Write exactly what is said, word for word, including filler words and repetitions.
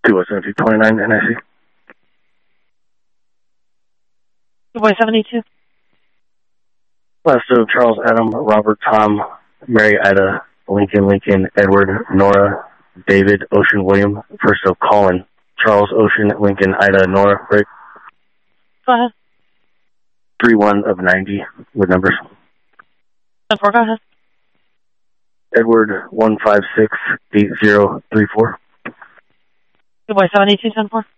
two oh seven two twenty-nine N I C. two boy seventy-two. Last of Charles, Adam, Robert, Tom, Mary, Ida, Lincoln, Lincoln, Edward, Nora, David, Ocean, William. First of Colin, Charles, Ocean, Lincoln, Ida, Nora, Rick. Go ahead. three one of ninety with numbers. ten four, go ahead. Edward, one five six eight zero three four. two boy seventy-two, ten four.